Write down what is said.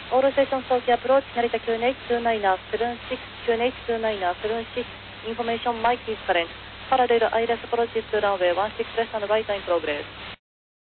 All stations Tokyo approach, Narita QNH 29er 76, QNH 29er 76, information mic is current. Parallel ILS approaches to runway 16 left and right in progress.